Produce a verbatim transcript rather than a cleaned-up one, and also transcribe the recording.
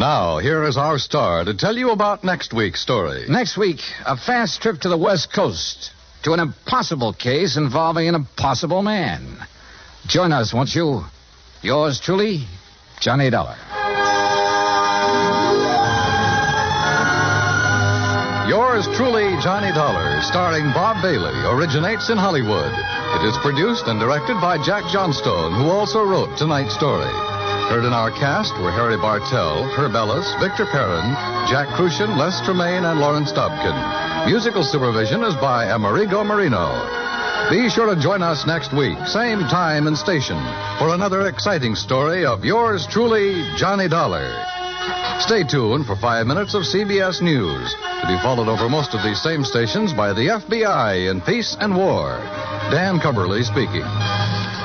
Now, here is our star to tell you about next week's story. Next week, a fast trip to the West Coast to an impossible case involving an impossible man. Join us, won't you? Yours truly, Johnny Dollar. Yours truly, Johnny Dollar, starring Bob Bailey, originates in Hollywood. It is produced and directed by Jack Johnstone, who also wrote tonight's story. Heard in our cast were Harry Bartell, Herb Ellis, Victor Perrin, Jack Crucian, Les Tremaine, and Lawrence Dobkin. Musical supervision is by Amerigo Marino. Be sure to join us next week, same time and station, for another exciting story of yours truly, Johnny Dollar. Stay tuned for five minutes of C B S News, to be followed over most of these same stations by the F B I in Peace and War. Dan Cumberly speaking.